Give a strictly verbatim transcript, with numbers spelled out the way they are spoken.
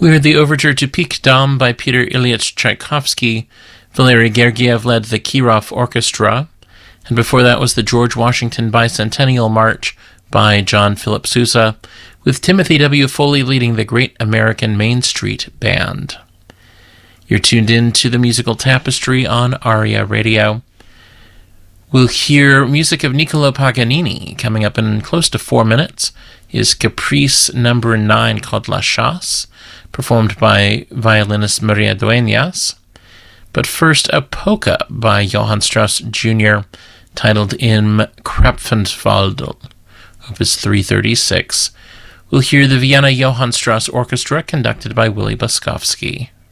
We heard the overture to Peak Dam by Peter Ilyich Tchaikovsky. Valery Gergiev led the Kirov Orchestra. And before that was the George Washington Bicentennial March by John Philip Sousa, with Timothy W. Foley leading the Great American Main Street Band. You're tuned in to the Musical Tapestry on ARIA Radio. We'll hear music of Niccolo Paganini. Coming up in close to four minutes is Caprice number nine called La Chasse, performed by violinist Maria Dueñas. But first, a polka by Johann Strauss Junior, titled Im Krapfenwaldl, Opus three thirty-six. We'll hear the Vienna Johann Strauss Orchestra, conducted by Willy Boskovsky.